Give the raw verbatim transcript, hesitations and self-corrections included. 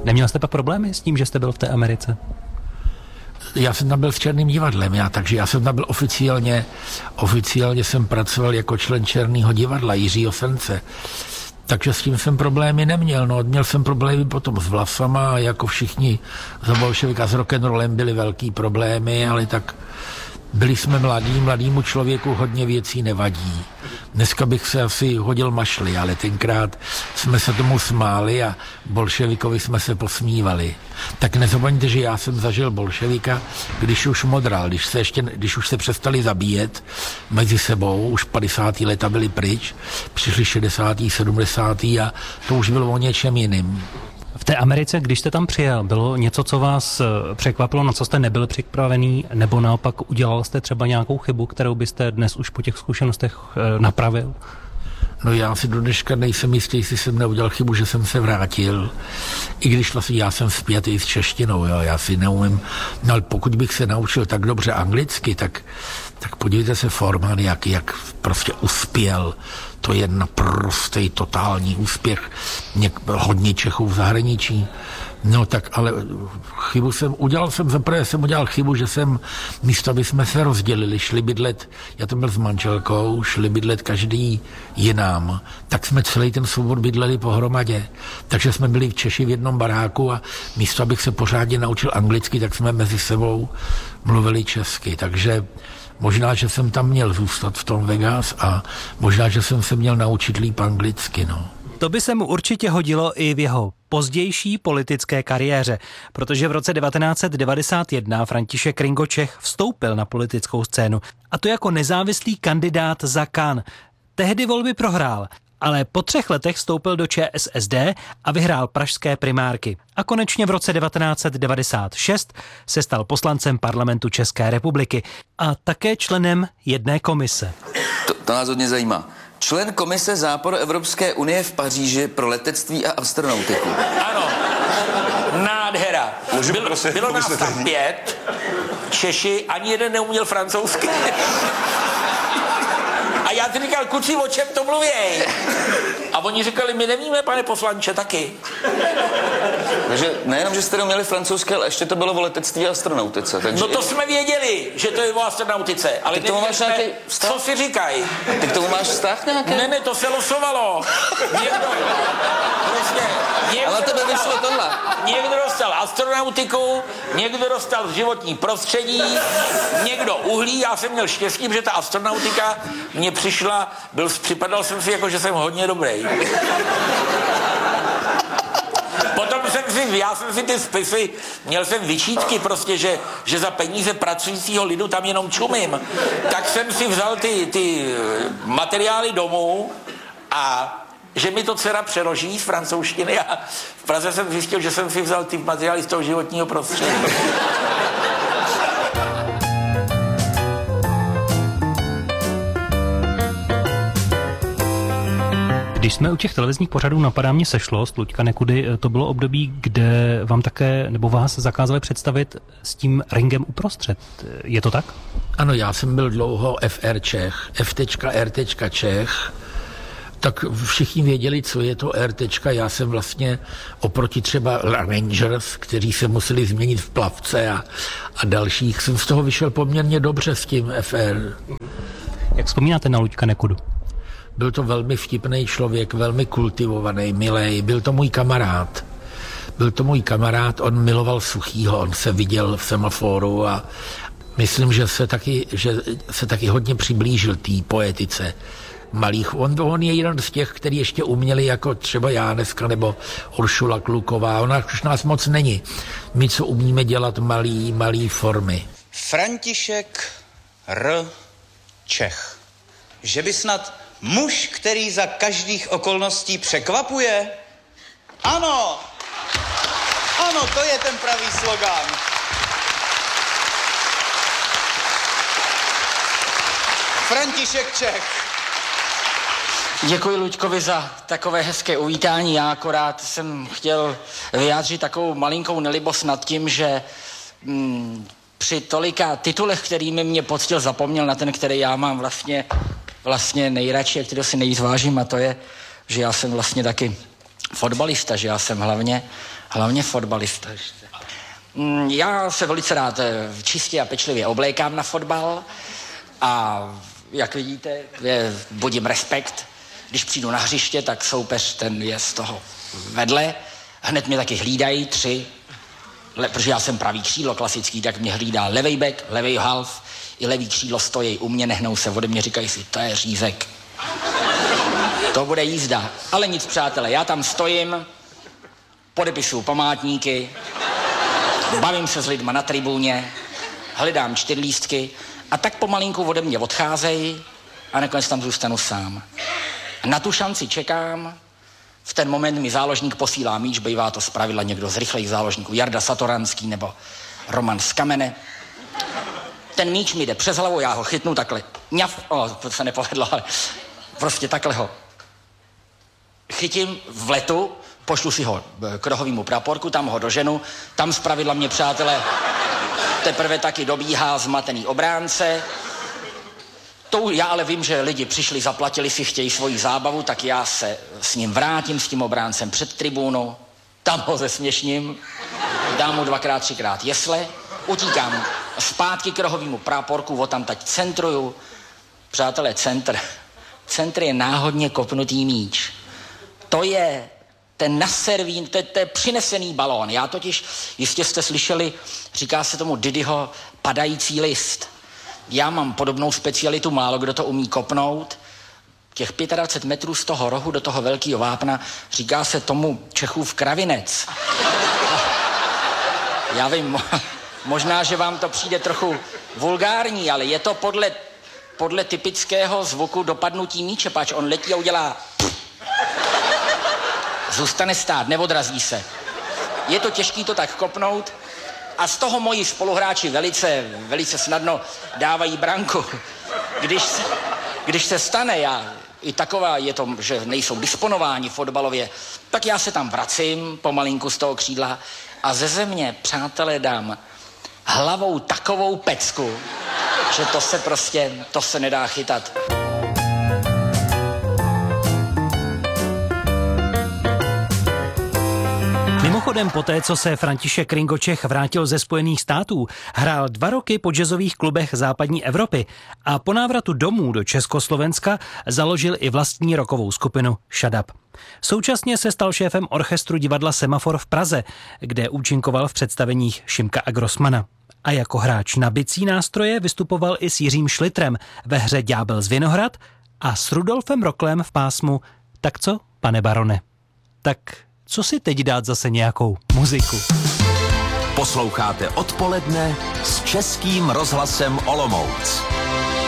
Neměl jste pak problémy s tím, že jste byl v té Americe? Já jsem tam byl s Černým divadlem, já, takže já jsem tam byl oficiálně, oficiálně jsem pracoval jako člen Černého divadla Jiřího Sence. Takže s tím jsem problémy neměl. No, měl jsem problémy potom s vlasama a jako všichni za bolševika s rock'n'rollem byly velký problémy, ale tak byli jsme mladí, mladýmu člověku hodně věcí nevadí. Dneska bych se asi hodil mašli, ale tenkrát jsme se tomu smáli a bolševikovi jsme se posmívali. Tak nezapomeňte, že já jsem zažil bolševika, když už modral, když, se ještě, když už se přestali zabíjet mezi sebou, už padesátá leta byli pryč, přišli šedesátá, sedmdesátá a to už bylo o něčem jiným. V té Americe, když jste tam přijel, bylo něco, co vás překvapilo, na co jste nebyl připravený, nebo naopak udělal jste třeba nějakou chybu, kterou byste dnes už po těch zkušenostech napravil? No já si do dneška nejsem jistý, jestli jsem neudělal chybu, že jsem se vrátil. I když vlastně já jsem spjatý s češtinou, jo, já si neumím. No ale pokud bych se naučil tak dobře anglicky, tak, tak podívejte se Forman, jak, jak prostě uspěl. To je naprostý totální úspěch. Něk, hodně Čechů v zahraničí. No tak ale chybu jsem, udělal jsem, zaprvé jsem udělal chybu, že jsem, místo aby jsme se rozdělili, šli bydlet, já tam byl s manželkou, šli bydlet každý jinam, tak jsme celý ten soubor bydleli pohromadě. Takže jsme byli v Češi v jednom baráku a místo abych se pořádně naučil anglicky, tak jsme mezi sebou mluvili česky. Takže možná, že jsem tam měl zůstat v tom Vegas a možná, že jsem se měl naučit líp anglicky, no. To by se mu určitě hodilo i v jeho pozdější politické kariéře, protože v roce devatenáct set devadesát jedna František Ringo Čech vstoupil na politickou scénu, a to jako nezávislý kandidát za K A N. Tehdy volby prohrál, ale po třech letech vstoupil do Č S S D a vyhrál pražské primárky. A konečně v roce devatenáct set devadesát šest se stal poslancem parlamentu České republiky a také členem jedné komise. To, to nás hodně zajímá. Člen komise Západoevropské unie v Paříži pro letectví a astronautiku. Ano, nádhera. Můžu, Byl, prosím, bylo nás tam pět, Češi, ani jeden neuměl francouzsky. A já ti říkal, kuci, o čem to mluvěj? A oni říkali, my nevíme, pane poslanče, taky. Takže nejenom, že jste neuměli francouzské, ale ještě to bylo o letectví a astronautice. Takže... No to jsme věděli, že to je o astronautice, ale ty k tomu máš jsme, nějaký vztah? Co si říkají? Ty k tomu máš vztah nějaký? Ne, ne, to se losovalo. Někdo, prostě, někdo ale tebe dostal, vyšlo tohle. Někdo dostal astronautiku, někdo dostal životní prostředí, někdo uhlí, já jsem měl štěstí, že ta astronautika mě přišla, byl, připadal jsem si jako, že jsem hodně dobrý. Potom jsem si, já jsem si ty spisy, měl jsem vyčítky prostě, že, že za peníze pracujícího lidu tam jenom čumím. Tak jsem si vzal ty, ty materiály domů a že mi to dcera přeloží z francouzštiny a v Praze jsem zjistil, že jsem si vzal ty materiály z toho životního prostředí. Když jsme u těch televizních pořadů, napadá mě Sešlost, Luďka Nekudy, to bylo období, kde vám také, nebo vás zakázali představit s tím ringem uprostřed. Je to tak? Ano, já jsem byl dlouho F R Čech, F R Čech, tak všichni věděli, co je to R. Já jsem vlastně oproti třeba Rangers, kteří se museli změnit v plavce a, a dalších, jsem z toho vyšel poměrně dobře s tím F R. Jak vzpomínáte na Luďka Nekudu? Byl to velmi vtipný člověk, velmi kultivovaný, milej, byl to můj kamarád. Byl to můj kamarád, on miloval Suchýho, on se viděl v semaforu a myslím, že se taky, že se taky hodně přiblížil té poetice malých. On, on je jeden z těch, který ještě uměli, jako třeba já dneska, nebo Uršula Kluková. Ona už nás moc není. My, co umíme dělat malý, malý formy. František R. Čech. Že by snad muž, který za každých okolností překvapuje? Ano! Ano, to je ten pravý slogán. František Čech. Děkuji Luďkovi za takové hezké uvítání. Já akorát jsem chtěl vyjádřit takovou malinkou nelibost nad tím, že mm, při tolika titulech, kterými mě poctil, zapomněl na ten, který já mám vlastně, vlastně nejradši a který si nejvíc vážím, a to je, že já jsem vlastně taky fotbalista, že já jsem hlavně, hlavně fotbalista. Já se velice rád čistě a pečlivě oblékám na fotbal a jak vidíte, je, budím respekt. Když přijdu na hřiště, tak soupeř ten je z toho vedle. Hned mě taky hlídají tři, le, protože já jsem pravý křídlo klasický, tak mě hlídá levej back, levej half i levý křídlo stojí u mě, nehnou se ode mě, říkají si, to je řízek. To bude jízda. Ale nic, přátelé, já tam stojím, podepisuju památníky, bavím se s lidma na tribuně, hledám čtyřlístky a tak pomalinku ode mě odcházejí a nakonec tam zůstanu sám. Na tu šanci čekám, v ten moment mi záložník posílá míč, bývá to zpravidla někdo z rychlejch záložníků, Jarda Satoranský nebo Roman z Kamene. Ten míč mi jde přes hlavu, já ho chytnu takhle, ňaf, o, to se nepovedlo, ale prostě takhle ho chytím v letu, pošlu si ho k rohovému praporku, tam ho doženu, tam zpravidla mě, přátelé, teprve taky dobíhá zmatený obránce. To já ale vím, že lidi přišli, zaplatili si, chtějí svoji zábavu, tak já se s ním vrátím, s tím obráncem před tribúnu, tam ho zesměšním, dám mu dvakrát, třikrát jesle, utíkám zpátky k rohovému praporku, tam teď centruju. Přátelé, centr, centr je náhodně kopnutý míč. To je ten naservín, to je, to je přinesený balón. Já totiž, jistě jste slyšeli, říká se tomu Didyho padající list. Já mám podobnou specialitu, málo kdo to umí kopnout. Těch dvacet pět metrů z toho rohu do toho velkého vápna, říká se tomu Čechův kravinec. Já vím, možná, že vám to přijde trochu vulgární, ale je to podle, podle typického zvuku dopadnutí míče, pač on letí a udělá... Zůstane stát, neodrazí se. Je to těžký to tak kopnout a z toho moji spoluhráči velice, velice snadno dávají branku. Když se, když se stane, já, i taková je to, že nejsou disponováni fotbalově, tak já se tam vracím pomalinku z toho křídla a ze země, přátelé, dám hlavou takovou pecku, že to se prostě, to se nedá chytat. Mimochodem, poté, co se František Kringočech vrátil ze Spojených států, hrál dva roky po jazzových klubech západní Evropy a po návratu domů do Československa založil i vlastní rockovou skupinu Shut Up. Současně se stal šéfem orchestru divadla Semafor v Praze, kde účinkoval v představeních Šimka a Grossmana. A jako hráč na bicí nástroje vystupoval i s Jiřím Šlitrem ve hře Ďábel z Vinohrad a s Rudolfem Roklem v pásmu Tak co, pane barone? Tak co si teď dát zase nějakou muziku? Posloucháte Odpoledne s Českým rozhlasem Olomouc.